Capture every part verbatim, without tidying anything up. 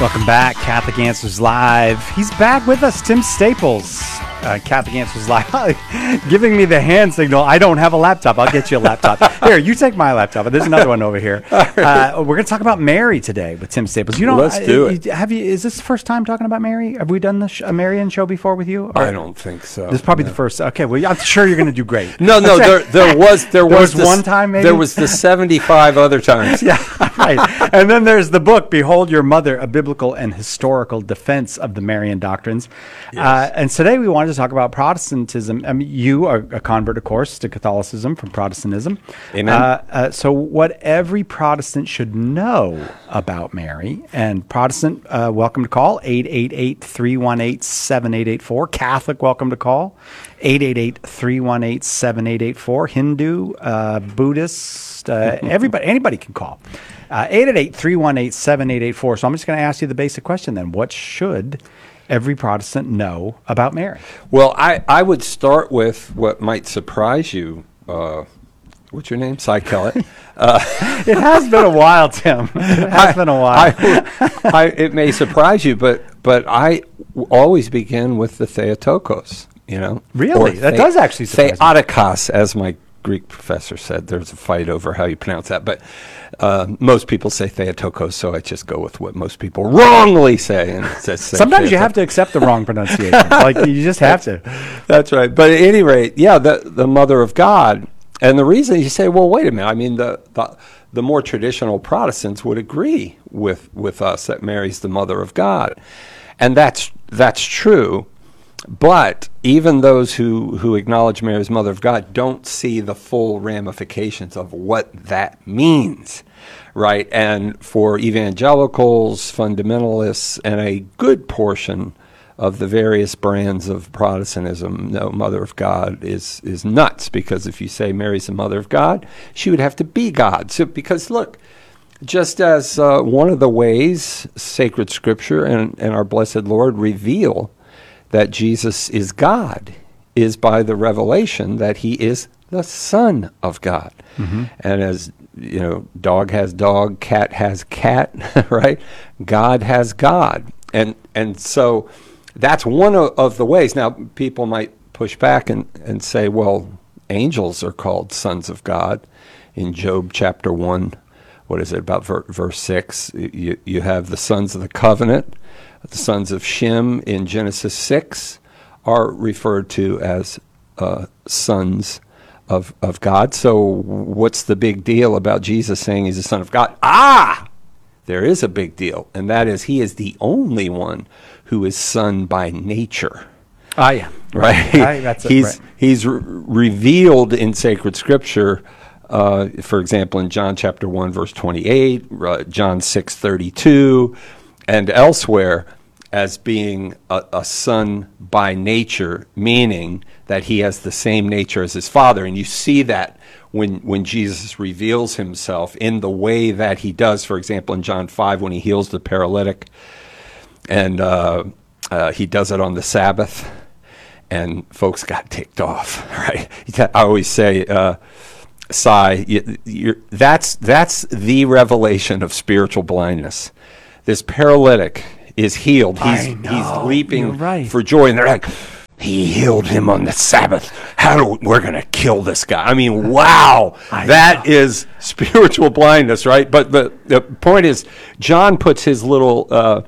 Welcome back, Catholic Answers Live. He's back with us, Tim Staples. Uh, Catholic Answers Live, giving me the hand signal. I don't have a laptop. I'll get you a laptop. Here, you take my laptop. There's another one over here. Uh, we're going to talk about Mary today with Tim Staples. You know, Let's do I, it. Have you? Is this the first time talking about Mary? Have we done the sh- a Marian show before with you? Or? I don't think so. This is probably no. the first. Okay, well, I'm sure you're going to do great. No, no, there, there was there, There was, was the, one time, maybe? There was the seventy-five other times. Yeah, right. And then there's the book, Behold Your Mother, A Biblical and Historical Defense of the Marian Doctrines. Yes. Uh, and today we wanted to talk about Protestantism. I mean, you are a convert, of course, to Catholicism from Protestantism. Amen. Uh, uh, so what every Protestant should know about Mary, and Protestant, uh, welcome to call, eight eight eight, three one eight, seven eight eight four. Catholic, welcome to call, eight eight eight, three one eight, seven eight eight four. Hindu, uh, Buddhist, uh, everybody, anybody can call. Uh, eight eight eight, three one eight, seven eight eight four. So I'm just going to ask you the basic question then. What should every Protestant know about Mary? Well, I, I would start with what might surprise you. Uh, what's your name? Cy Kellett. Uh, It has been a while, Tim. It has I, been a while. I, I, it may surprise you, but but I w- always begin with the Theotokos. You know, Really? Or That does actually surprise me. Theotokos, as my Greek professor said. There's a fight over how you pronounce that, but uh, most people say Theotokos, so I just go with what most people wrongly say. And it says Sometimes you have to accept the wrong pronunciation. Like, you just have to. That's right. But at any rate, yeah, the the Mother of God. And the reason you say, well, wait a minute. I mean, the the, the more traditional Protestants would agree with, with us that Mary's the Mother of God. And that's that's true. But even those who, who acknowledge Mary as Mother of God don't see the full ramifications of what that means, right? And for evangelicals, fundamentalists, and a good portion of the various brands of Protestantism, no, Mother of God is is nuts, because if you say Mary's the Mother of God, she would have to be God. So, because look, just as uh, one of the ways sacred Scripture and, and our blessed Lord reveal that Jesus is God is by the revelation that he is the Son of God. Mm-hmm. And as, you know, dog has dog, cat has cat, right? God has God. And and so that's one of, of the ways. Now, people might push back and, and say, well, angels are called sons of God. In Job chapter one, what is it, about ver- verse six, you, you have the sons of the covenant. The sons of Shem in Genesis six are referred to as uh, sons of of God. So what's the big deal about Jesus saying he's the Son of God? Ah! There is a big deal, and that is he is the only one who is son by nature. Ah, yeah. Right? Right. That's it, he's right. he's re- revealed in sacred Scripture, uh, for example, in John chapter one, verse twenty-eight, uh, John six thirty-two, and elsewhere, as being a, a son by nature, meaning that he has the same nature as his Father. And you see that when when Jesus reveals himself in the way that he does, for example, in John five, when he heals the paralytic, and uh, uh, he does it on the Sabbath, and folks got ticked off, right? I always say, uh, Cy, you, you're, that's that's the revelation of spiritual blindness. This paralytic is healed. He's I know. he's leaping You're right. for joy, and they're like, he healed him on the Sabbath. How do we, we're going to kill this guy? I mean, wow, I that know. is spiritual blindness, right? But the the point is, John puts his little uh,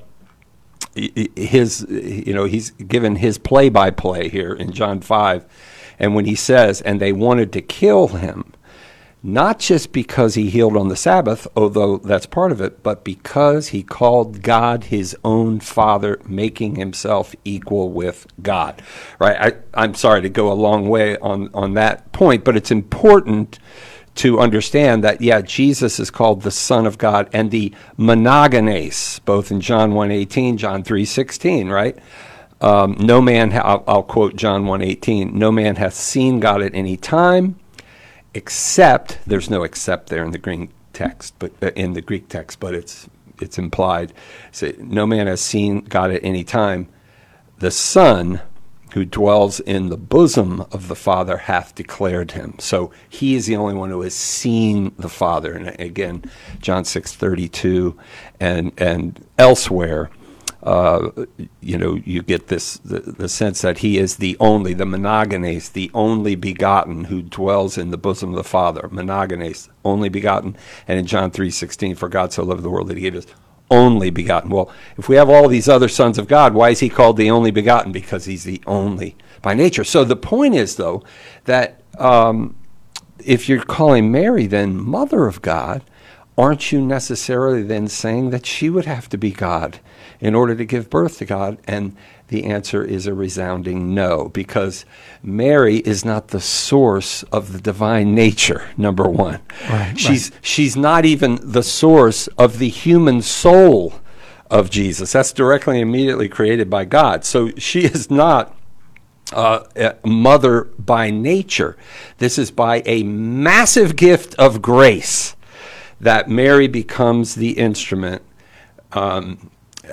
his you know he's given his play by play here in John five, and when he says, and they wanted to kill him. Not just because he healed on the Sabbath, although that's part of it, but because he called God his own Father, making himself equal with God. Right? I, I'm sorry to go a long way on, on that point, but it's important to understand that, yeah, Jesus is called the Son of God, and the monogenes, both in John one eighteen, John three sixteen, right? Um, no man, ha- I'll, I'll quote John one eighteen, no man hath seen God at any time, except, there's no except there in the Greek text, but uh, in the Greek text, but it's it's implied. So no man has seen God at any time. The Son, who dwells in the bosom of the Father hath declared him. So he is the only one who has seen the Father. And again, John six thirty-two and and elsewhere, uh, you know, you get this the, the sense that he is the only, the monogenes, the only begotten who dwells in the bosom of the Father. Monogenes, only begotten. And in John three sixteen, for God so loved the world that he gave us only begotten. Well, if we have all these other sons of God, why is he called the only begotten? Because he's the only by nature. So the point is, though, that um, if you're calling Mary then Mother of God, aren't you necessarily then saying that she would have to be God in order to give birth to God? And the answer is a resounding no, because Mary is not the source of the divine nature, number one. Right, she's right. she's not even the source of the human soul of Jesus. That's directly and immediately created by God. So she is not uh, a mother by nature. This is by a massive gift of grace that Mary becomes the instrument um,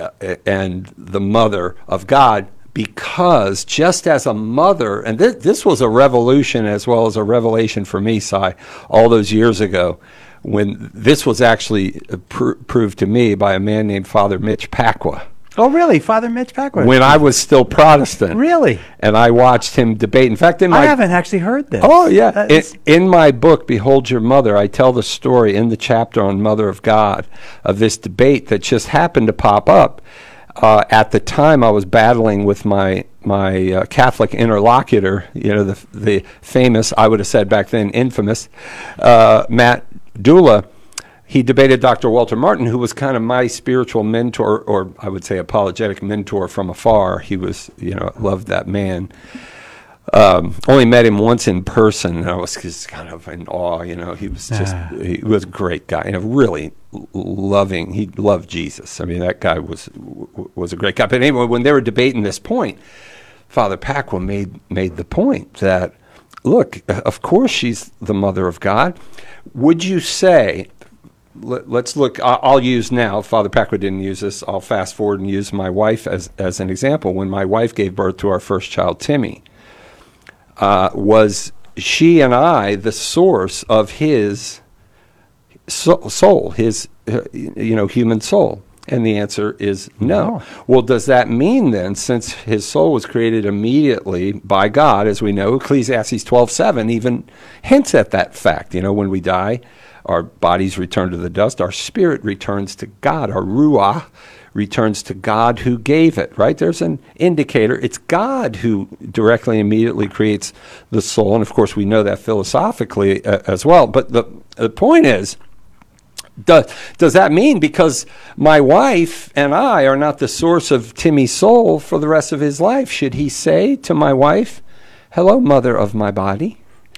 and the mother of God, because just as a mother, and th- this was a revolution as well as a revelation for me, Si, all those years ago, when this was actually pr- proved to me by a man named Father Mitch Pacwa. Oh, really? Father Mitch Packwood? When I was still Protestant. Really? And I watched him debate. In fact, in my... I haven't actually heard this. Oh, yeah. In, That's- in my book, Behold Your Mother, I tell the story in the chapter on Mother of God of this debate that just happened to pop up. Uh, at the time, I was battling with my my uh, Catholic interlocutor, you know, the the famous, I would have said back then, infamous, uh, Matt Dula. He debated Doctor Walter Martin, who was kind of my spiritual mentor, or I would say apologetic mentor from afar. He was, you know, loved that man. Um, only met him once in person, and I was just kind of in awe. You know, he was just, Ah. he was a great guy, and a really l- loving, he loved Jesus. I mean, that guy was w- was a great guy. But anyway, when they were debating this point, Father Pacwa made, made the point that, look, of course she's the mother of God. Would you say... Let's look, I'll use now, Father Pacwa didn't use this, I'll fast forward and use my wife as, as an example. When my wife gave birth to our first child, Timmy, uh, was she and I the source of his so- soul, his, uh, you know, human soul? And the answer is no. No. Well, does that mean then, since his soul was created immediately by God, as we know, Ecclesiastes twelve seven even hints at that fact, you know, when we die, our bodies return to the dust. Our spirit returns to God. Our ruach returns to God who gave it, right? There's an indicator. It's God who directly, immediately creates the soul. And, of course, we know that philosophically uh, as well. But the, the point is, does, does that mean because my wife and I are not the source of Timmy's soul for the rest of his life, should he say to my wife, hello, mother of my body?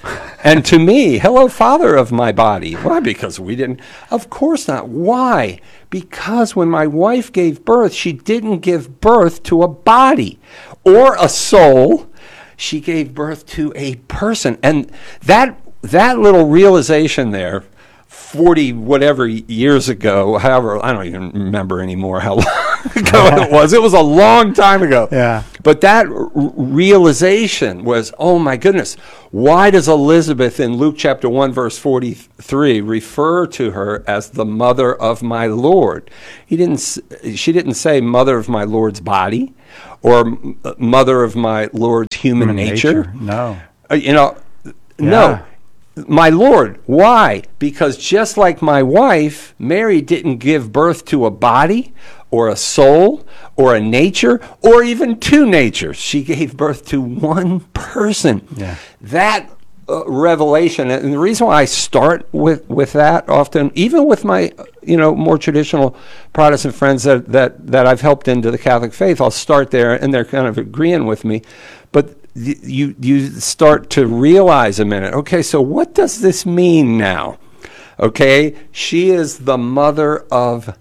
And to me, hello, father of my body. Why? Because we didn't. Of course not. Why? Because when my wife gave birth, she didn't give birth to a body or a soul. She gave birth to a person. And that that little realization there, forty whatever years ago, however, I don't even remember anymore how long ago it was. It was a long time ago. Yeah. But that r- realization was, oh my goodness, why does Elizabeth in Luke chapter one, verse forty-three refer to her as the mother of my Lord? He didn't. s- She didn't say mother of my Lord's body or m- mother of my Lord's human, Human nature. nature. No. Uh, you know, Yeah. no. My Lord. Why? Because just like my wife, Mary didn't give birth to a body or a soul or a nature or even two natures. She gave birth to one person. Yeah. That uh, revelation, and the reason why I start with, with that often, even with my, uh, you know, more traditional Protestant friends that, that, that I've helped into the Catholic faith, I'll start there and they're kind of agreeing with me. But you you start to realize a minute, okay, so what does this mean now? Okay, she is the mother of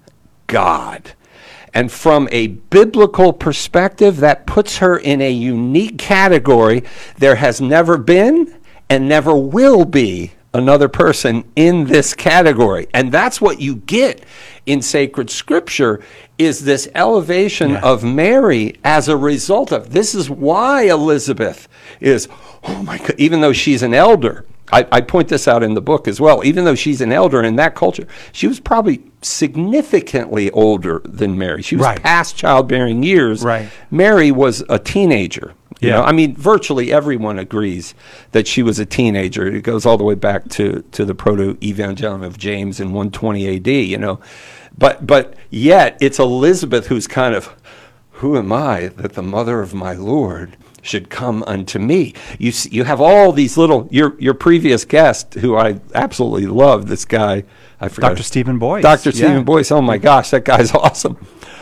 God. And from a biblical perspective, that puts her in a unique category there has never been and never will be another person in this category. And that's what you get in sacred scripture, is this elevation Yeah. of Mary as a result of. This is why Elizabeth is, oh my God, even though she's an elder. I, I point this out in the book as well. Even though she's an elder in that culture, she was probably significantly older than Mary. She was Right. past childbearing years. Right. Mary was a teenager. You Yeah. know, I mean, virtually everyone agrees that she was a teenager. It goes all the way back to, to the proto-evangelium of James in one twenty A D, you know. But, but yet, it's Elizabeth who's kind of, who am I that the mother of my Lord should come unto me? You see, you have all these little, your your previous guest, who I absolutely love, this guy, I forgot. Doctor Stephen Boyce. Doctor Yeah. Stephen Boyce, oh my gosh, that guy's awesome.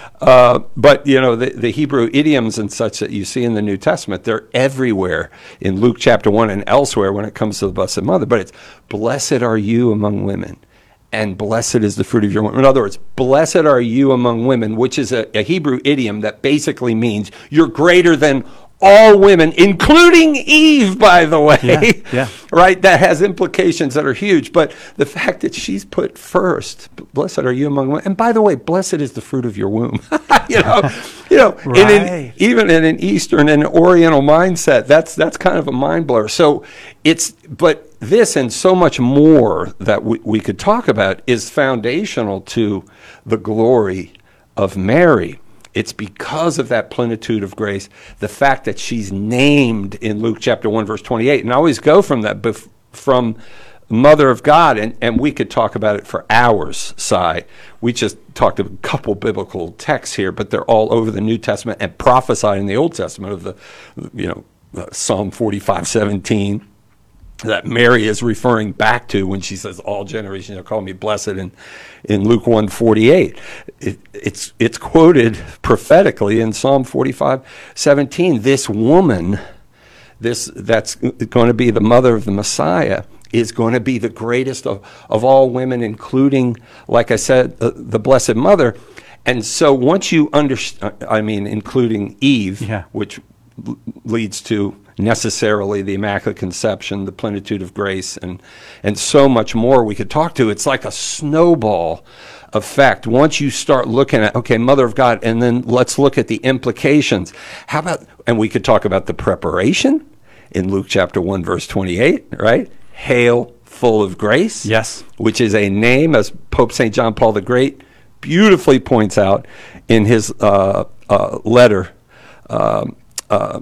Uh, but, you know, the, the Hebrew idioms and such that you see in the New Testament, they're everywhere in Luke chapter one and elsewhere when it comes to the Blessed Mother. But it's, blessed are you among women, and blessed is the fruit of your womb. In other words, blessed are you among women, which is a, a Hebrew idiom that basically means you're greater than all women, including Eve, by the way. Yeah, yeah. Right? That has implications that are huge. But the fact that she's put first, blessed are you among women. And by the way, blessed is the fruit of your womb. you know, you know, in an, Right. even in an Eastern and Oriental mindset, that's that's kind of a mind blower. So it's, but this and so much more that we, we could talk about is foundational to the glory of Mary. It's because of that plenitude of grace, the fact that she's named in Luke chapter one, verse twenty-eight. And I always go from that, bef- from Mother of God, and, and we could talk about it for hours, Si. We just talked a couple biblical texts here, but they're all over the New Testament and prophesied in the Old Testament of the, you know, uh, Psalm forty-five seventeen. That Mary is referring back to when she says, all generations shall call me blessed, in, in Luke one forty-eight. It, it's, it's quoted prophetically in Psalm forty-five seventeen. This woman, this that's going to be the mother of the Messiah, is going to be the greatest of, of all women, including, like I said, uh, the Blessed Mother. And so once you understand, I mean, including Eve, Yeah. which l- leads to necessarily the Immaculate Conception, the plenitude of grace, and and so much more we could talk to. It's like a snowball effect. Once you start looking at, okay, Mother of God, and then let's look at the implications. How about, and we could talk about the preparation in Luke chapter one, verse twenty-eight, right? Hail, full of grace. Yes. Which is a name, as Pope Saint John Paul the Great beautifully points out in his uh, uh, letter, um, uh,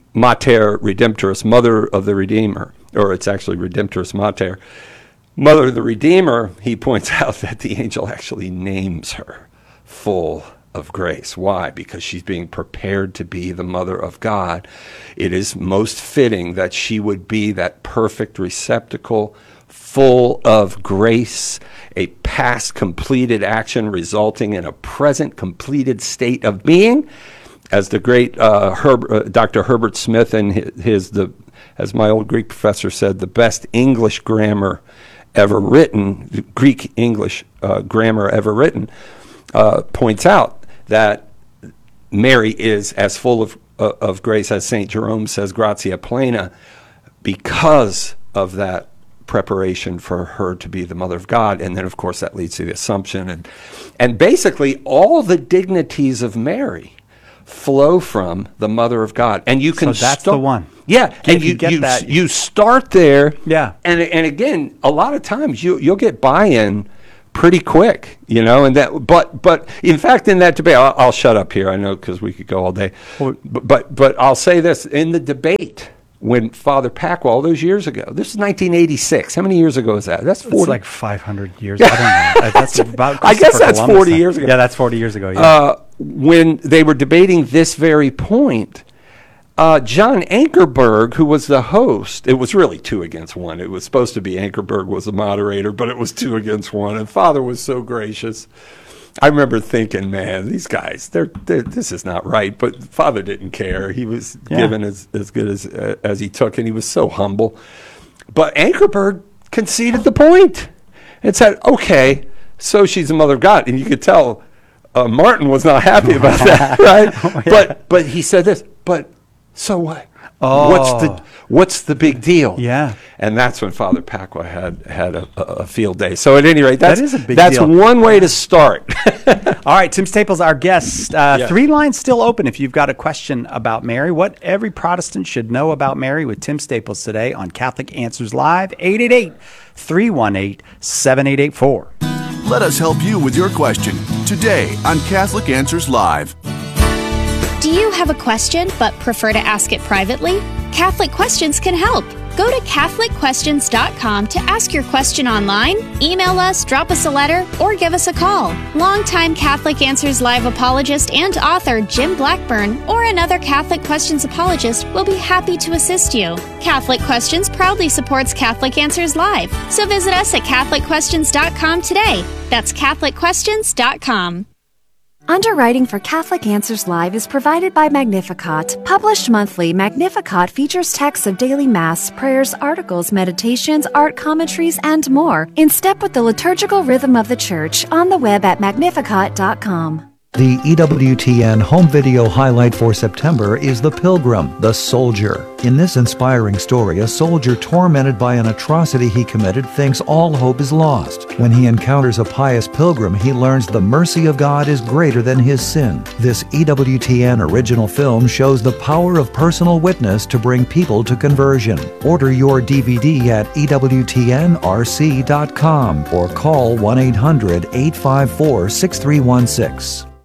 Mater Redemptoris, Mother of the Redeemer, or it's actually Redemptoris Mater. Mother of the Redeemer, he points out that the angel actually names her full of grace. Why? Because she's being prepared to be the Mother of God. It is most fitting that she would be that perfect receptacle, full of grace, a past completed action resulting in a present completed state of being. As the great uh, Herb, uh, Doctor Herbert Smith and his, his, the, as my old Greek professor said, the best English grammar ever written, Greek English uh, grammar ever written, uh, points out that Mary is as full of uh, of grace as Saint Jerome says, gratia plena, because of that preparation for her to be the Mother of God. And then, of course, that leads to the Assumption. And, and basically, all the dignities of Mary flow from the Mother of God. And you can So that's start, the one. Yeah, You and you get you, that. you start there. Yeah. And and again, a lot of times you you'll get buy-in pretty quick, you know, and that but but in fact in that debate, I'll, I'll shut up here, I know, because we could go all day. Well- But, but but I'll say this, in the debate when Father Pacwa, all those years ago, this is nineteen eighty-six. How many years ago is that? That's It's forty. like five hundred years. I don't know. That's about I guess Christopher that's Columbus forty time. years ago. Yeah, that's forty years ago. Yeah. Uh, when they were debating this very point, uh, John Ankerberg, who was the host, it was really two against one. It was supposed to be Ankerberg was the moderator, but it was two against one. And Father was so gracious. I remember thinking, man, these guys, they're, they're this is not right. But Father didn't care. He was Yeah. given as, as good as uh, as he took, and he was so humble. But Ankerberg conceded the point and said, okay, so she's the Mother of God. And you could tell uh, Martin was not happy about that, right? Oh, yeah. But but he said this, but so what? What's the What's the big deal? Yeah. And that's when Father Pacwa had had a, a field day. So at any rate, that's, That is a big that's deal. one way to start. All right, Tim Staples, our guest. Uh, Yeah. Three lines still open if you've got a question about Mary. What every Protestant should know about Mary with Tim Staples today on Catholic Answers Live, eight eight eight, three one eight, seven eight eight four. Let us help you with your question today on Catholic Answers Live. Do you have a question but prefer to ask it privately? Catholic Questions can help. Go to Catholic Questions dot com to ask your question online, email us, drop us a letter, or give us a call. Longtime Catholic Answers Live apologist and author Jim Blackburn or another Catholic Questions apologist will be happy to assist you. Catholic Questions proudly supports Catholic Answers Live, so visit us at Catholic Questions dot com today. That's Catholic Questions dot com. Underwriting for Catholic Answers Live is provided by Magnificat. Published monthly, Magnificat features texts of daily Mass, prayers, articles, meditations, art commentaries, and more, in step with the liturgical rhythm of the Church, on the web at magnificat dot com. The E W T N home video highlight for September is The Pilgrim, the Soldier. In this inspiring story, a soldier tormented by an atrocity he committed thinks all hope is lost. When he encounters a pious pilgrim, he learns the mercy of God is greater than his sin. This E W T N original film shows the power of personal witness to bring people to conversion. Order your D V D at E W T N R C dot com or call one eight hundred, eight five four, six three one six.